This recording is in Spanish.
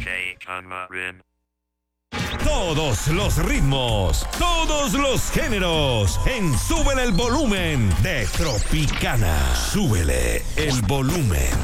DJ Chanmarin. Todos los ritmos, todos los géneros, en Súbele el Volumen de Tropicana. Súbele el volumen.